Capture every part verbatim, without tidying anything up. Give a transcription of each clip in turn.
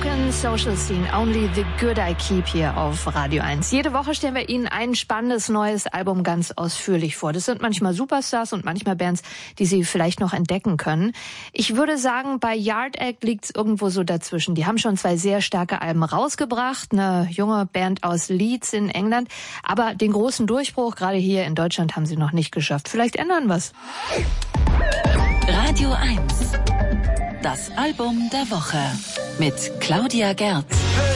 Broken Social Scene, Only the Good I Keep hier auf Radio eins. Jede Woche stellen wir Ihnen ein spannendes neues Album ganz ausführlich vor. Das sind manchmal Superstars und manchmal Bands, die Sie vielleicht noch entdecken können. Ich würde sagen, bei Yard Act liegt es irgendwo so dazwischen. Die haben schon zwei sehr starke Alben rausgebracht, eine junge Band aus Leeds in England. Aber den großen Durchbruch, gerade hier in Deutschland, haben sie noch nicht geschafft. Vielleicht ändern wir's. Radio eins. Das Album der Woche mit Claudia Gerz.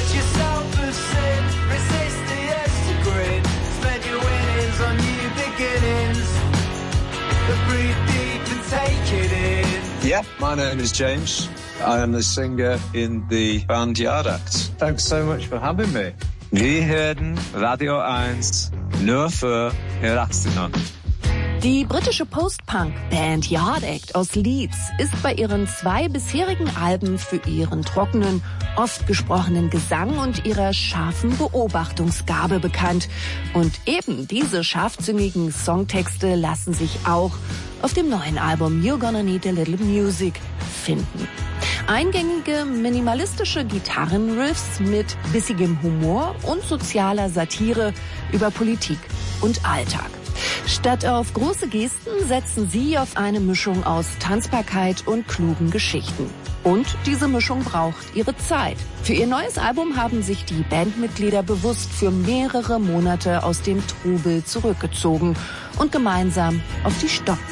Yeah, my name is James. I am the singer in the band Yard Act. Thanks so much for having me. Wir hören Radio eins nur für Erwachsene. Die britische Post-Punk-Band Yard Act aus Leeds ist bei ihren zwei bisherigen Alben für ihren trockenen, oft gesprochenen Gesang und ihrer scharfen Beobachtungsgabe bekannt. Und eben diese scharfzüngigen Songtexte lassen sich auch auf dem neuen Album You're Gonna Need a Little Music finden. Eingängige, minimalistische Gitarrenriffs mit bissigem Humor und sozialer Satire über Politik und Alltag. Statt auf große Gesten setzen sie auf eine Mischung aus Tanzbarkeit und klugen Geschichten. Und diese Mischung braucht ihre Zeit. Für ihr neues Album haben sich die Bandmitglieder bewusst für mehrere Monate aus dem Trubel zurückgezogen und gemeinsam auf die Stopp